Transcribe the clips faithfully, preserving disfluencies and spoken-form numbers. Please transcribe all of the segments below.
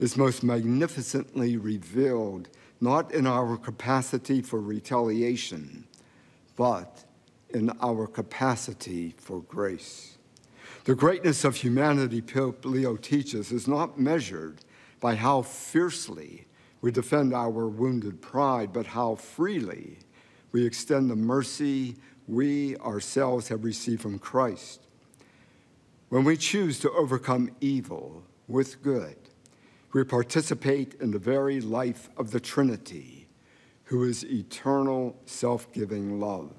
is most magnificently revealed not in our capacity for retaliation, but in our capacity for grace. The greatness of humanity, Pope Leo teaches, is not measured by how fiercely we defend our wounded pride, but how freely we extend the mercy we ourselves have received from Christ. When we choose to overcome evil with good, we participate in the very life of the Trinity, who is eternal, self-giving love.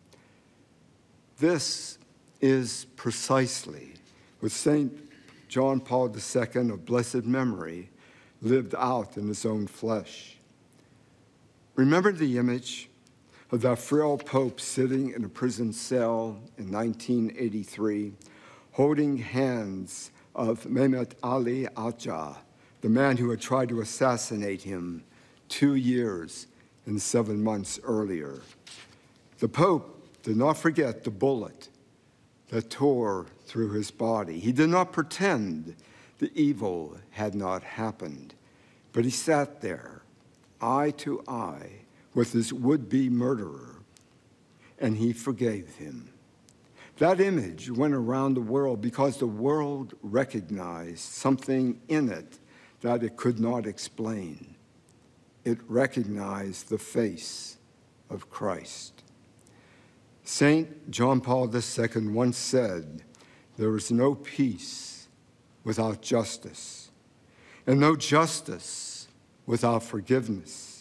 This is precisely what Saint John Paul the Second of blessed memory lived out in his own flesh. Remember the image of that frail pope sitting in a prison cell in nineteen eighty-three, holding hands of Mehmet Ali Agca, the man who had tried to assassinate him two years and seven months earlier. The Pope did not forget the bullet that tore through his body. He did not pretend the evil had not happened, but he sat there, eye to eye, with his would-be murderer, and he forgave him. That image went around the world because the world recognized something in it that it could not explain. It recognized the face of Christ. Saint John Paul the Second once said, "There is no peace without justice, and no justice without forgiveness.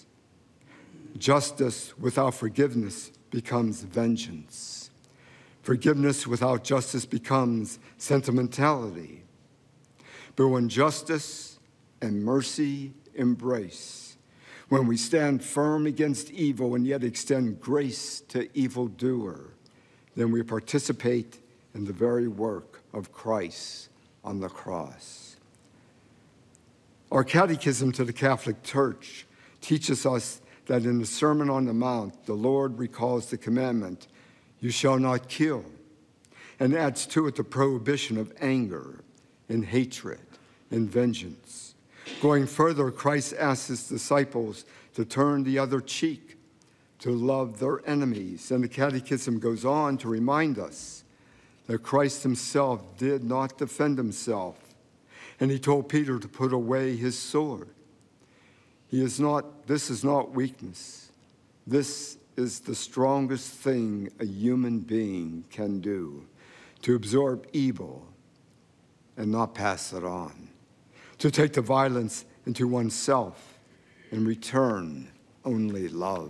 Justice without forgiveness becomes vengeance. Forgiveness without justice becomes sentimentality. But when justice and mercy embrace, when we stand firm against evil and yet extend grace to evildoer, then we participate in the very work of Christ on the cross." Our catechism to the Catholic Church teaches us that in the Sermon on the Mount, the Lord recalls the commandment, "You shall not kill," and adds to it the prohibition of anger and hatred and vengeance. Going further, Christ asks his disciples to turn the other cheek, to love their enemies. And the Catechism goes on to remind us that Christ himself did not defend himself, and he told Peter to put away his sword. He is not, this is not weakness. This is the strongest thing a human being can do, to absorb evil and not pass it on, to take the violence into oneself and return only love.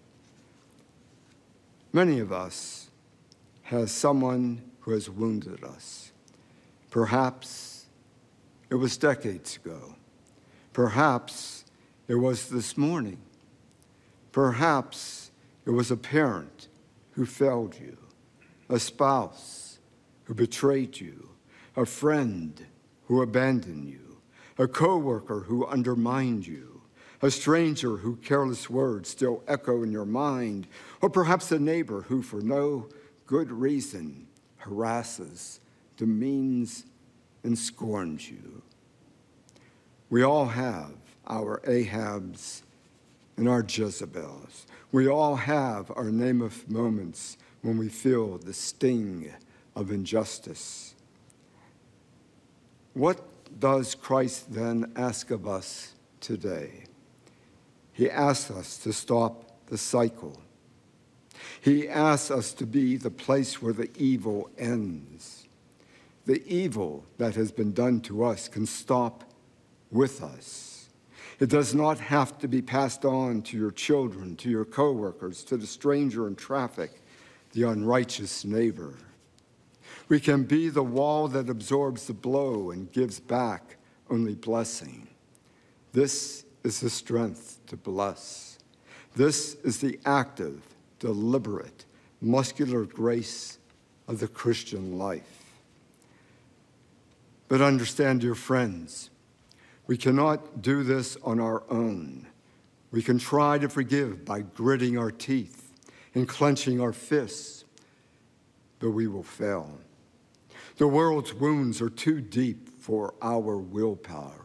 Many of us have someone who has wounded us. Perhaps it was decades ago. Perhaps it was this morning. Perhaps it was a parent who failed you, a spouse who betrayed you, a friend who abandoned you, a coworker who undermined you, a stranger whose careless words still echo in your mind, or perhaps a neighbor who, for no good reason, harasses, demeans, and scorns you. We all have our Ahabs and our Jezebels. We all have our Naboth moments when we feel the sting of injustice. What does Christ then ask of us today? He asks us to stop the cycle. He asks us to be the place where the evil ends. The evil that has been done to us can stop with us. It does not have to be passed on to your children, to your coworkers, to the stranger in traffic, the unrighteous neighbor. We can be the wall that absorbs the blow and gives back only blessing. This is the strength to bless. This is the active, deliberate, muscular grace of the Christian life. But understand, dear friends, we cannot do this on our own. We can try to forgive by gritting our teeth and clenching our fists, but we will fail. The world's wounds are too deep for our willpower.